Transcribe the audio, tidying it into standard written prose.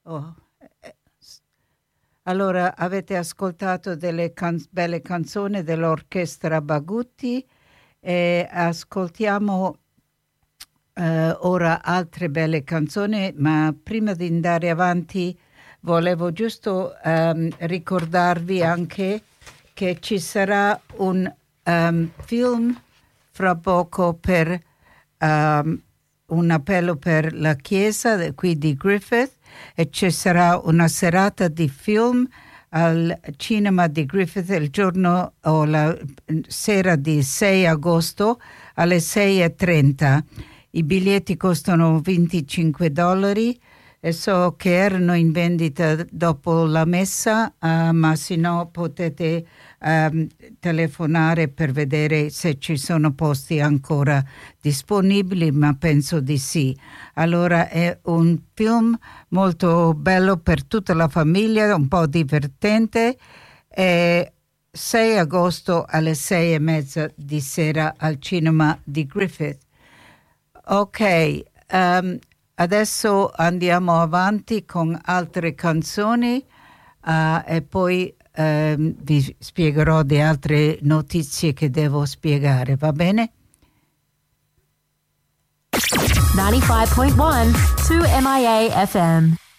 Oh. Allora, avete ascoltato delle belle canzoni dell'orchestra Bagutti e ascoltiamo ora altre belle canzoni, ma prima di andare avanti volevo giusto ricordarvi anche che ci sarà un film fra poco per un appello per la chiesa qui di Griffith, e ci sarà una serata di film al cinema di Griffith il giorno o la sera di 6 agosto alle 6:30. I biglietti costano $25 e so che erano in vendita dopo la messa, ma se no potete telefonare per vedere se ci sono posti ancora disponibili, ma penso di sì. Allora è un film molto bello per tutta la famiglia, un po' divertente. 6 agosto alle 6:30 di sera al cinema di Griffith. Ok, adesso andiamo avanti con altre canzoni e poi vi spiegherò di altre notizie che devo spiegare, va bene? 95.1 2 MIA FM.